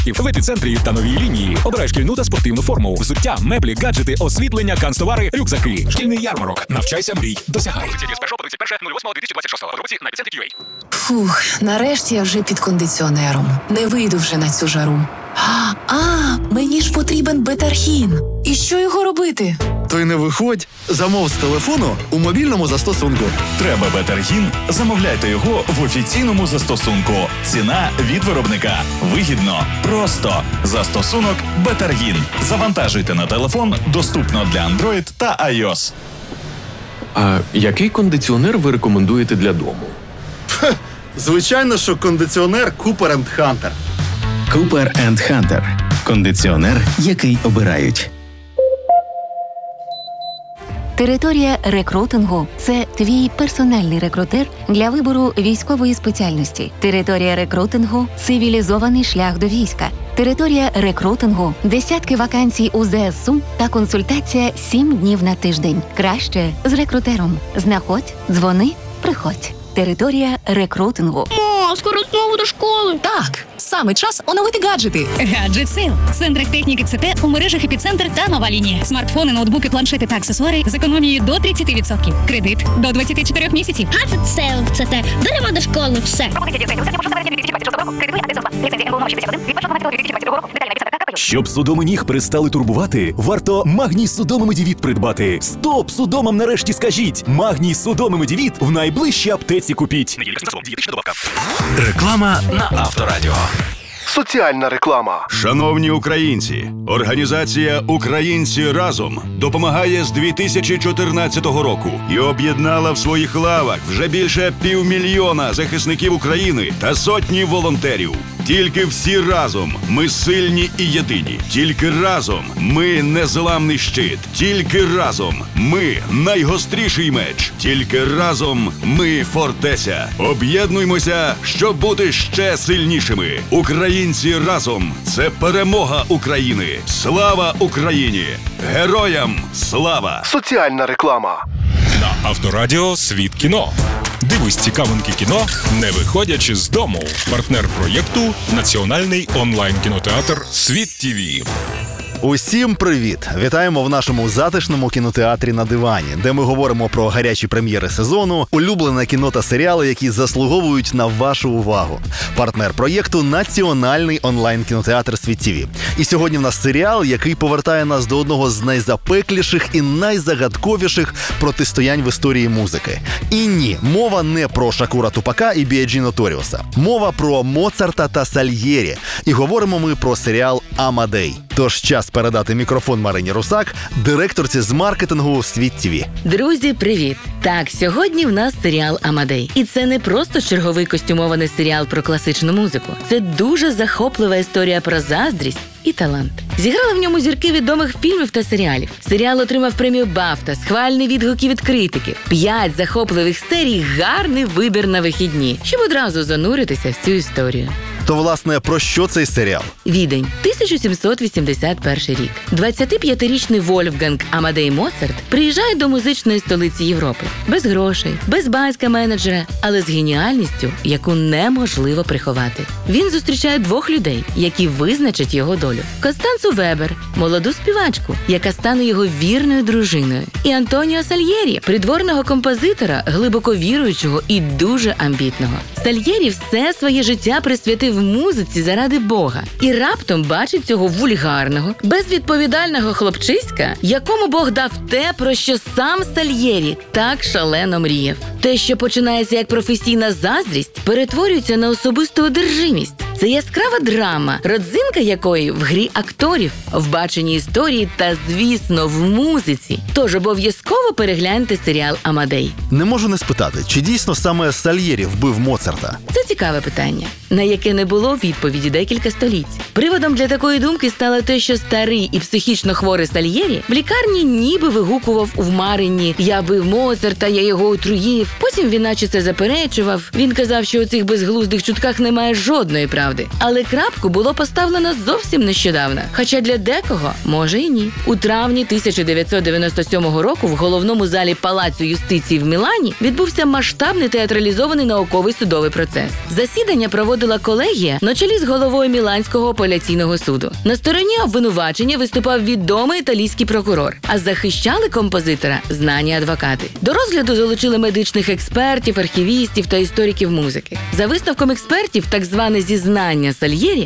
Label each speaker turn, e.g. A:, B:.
A: В епіцентрі та новій лінії. Обирай шкільну та спортивну форму, взуття, меблі, гаджети, освітлення, канцтовари, рюкзаки. Шкільний ярмарок. Навчайся, мрій, досягай.
B: З 1 по 31.08.2026. Подробиці на епіцентрі.ua.
C: Фух, нарешті я вже під кондиціонером. Не вийду вже на цю жару. Мені ж потрібен бетархін. І що його робити?
D: То й не виходь. Замов з телефону у мобільному застосунку.
E: Треба Бетаргін? Замовляйте його в офіційному застосунку. Ціна від виробника. Вигідно. Просто. Застосунок Бетаргін. Завантажуйте на телефон. Доступно для Android та iOS.
F: А який кондиціонер ви рекомендуєте для дому?
D: Звичайно, що кондиціонер Cooper & Hunter.
G: Cooper & Hunter – кондиціонер, який обирають.
H: Територія рекрутингу – це твій персональний рекрутер для вибору військової спеціальності. Територія рекрутингу – цивілізований шлях до війська. Територія рекрутингу – десятки вакансій у ЗСУ та консультація 7 днів на тиждень. Краще з рекрутером. Знаходь, дзвони, приходь. Територія рекрутингу.
I: Скоро знову до школи.
C: Так, саме час оновити гаджети.
I: Гаджет Сейл. Центр техніки ЦТ у мережах Епіцентр та Нова лінія. Смартфони, ноутбуки, планшети та аксесуари з економією до 30%. Кредит до 24 місяців.
J: Гаджет Сейл ЦТ. Беремо до школи все.
K: Щоб судоми ніг перестали турбувати, варто Магній Судоми Медівіт придбати. Стоп! Судомам нарешті скажіть! Магній Судоми Медівіт в найближчій аптеці купіть.
L: Реклама на Авторадіо.
M: Соціальна реклама.
L: Шановні українці, організація «Українці разом» допомагає з 2014 року і об'єднала в своїх лавах вже більше 500 000 захисників України та сотні волонтерів. Тільки всі разом ми сильні і єдині. Тільки разом ми незламний щит. Тільки разом ми найгостріший меч. Тільки разом ми фортеця. Об'єднуймося, щоб бути ще сильнішими. Українці разом – це перемога України. Слава Україні! Героям слава!
M: Соціальна реклама.
A: На Авторадіо «Світ кіно». Дивись цікавинки кіно, не виходячи з дому. Партнер проєкту – національний онлайн-кінотеатр «Світ ТІВІ».
D: Усім привіт! Вітаємо в нашому затишному кінотеатрі на дивані, де ми говоримо про гарячі прем'єри сезону, улюблене кіно та серіали, які заслуговують на вашу увагу. Партнер проєкту – національний онлайн-кінотеатр «Світ ТІВІ». І сьогодні в нас серіал, який повертає нас до одного з найзапекліших і найзагадковіших протистоянь в історії музики. І ні, мова не про Шакура Тупака і Біаджі Ноторіуса. Мова про Моцарта та Сальєрі. І говоримо ми про серіал «Амадей». Тож час передати мікрофон Марині Русак, директорці з маркетингу «Світ ТІВІ».
N: Друзі, привіт! Так, сьогодні в нас серіал «Амадей». І це не просто черговий костюмований серіал про класичну музику. Це дуже захоплива історія про заздрість і талант. Зіграли в ньому зірки відомих фільмів та серіалів. Серіал отримав премію BAFTA, схвальні відгуки від критиків. 5 захопливих серій – гарний вибір на вихідні, щоб одразу зануритися в цю історію.
D: То, власне, про що цей серіал?
N: Відень, 1781 рік. 25-річний Вольфганг Амадей Моцарт приїжджає до музичної столиці Європи. Без грошей, без батька менеджера, але з геніальністю, яку неможливо приховати. Він зустрічає 2 людей, які визначать його долю. Констанцу Вебер, молоду співачку, яка стане його вірною дружиною. І Антоніо Сальєрі, придворного композитора, глибоко віруючого і дуже амбітного. Сальєрі все своє життя присвятив музиці заради Бога. І раптом бачить цього вульгарного, безвідповідального хлопчиська, якому Бог дав те, про що сам Сальєрі так шалено мріяв. Те, що починається як професійна заздрість, перетворюється на особисту одержимість. Це яскрава драма, родзинка якої в грі акторів, в баченні історії та, звісно, в музиці. Тож обов'язково перегляньте серіал «Амадей».
D: Не можу не спитати, чи дійсно саме Сальєрі вбив Моцарта?
N: Це цікаве питання, на яке не було відповіді декілька століть. Приводом для такої думки стало те, що старий і психічно хворий Сальєрі в лікарні ніби вигукував в маренні «Я бив Моцарта, я його отруїв». Потім він наче це заперечував. Він казав, що у цих безглуздих чутках немає жодної правди. Але крапку було поставлено зовсім нещодавно. Хоча для декого, може і ні. У травні 1997 року в головному залі Палацу юстиції в Мілані відбувся масштабний театралізований науковий судовий процес. Засідання проводив проводила колегія на чолі з головою Міланського апеляційного суду. На стороні обвинувачення виступав відомий італійський прокурор, а захищали композитора знані адвокати. До розгляду залучили медичних експертів, архівістів та істориків музики. За висновком експертів, так зване зізнання Сальєрі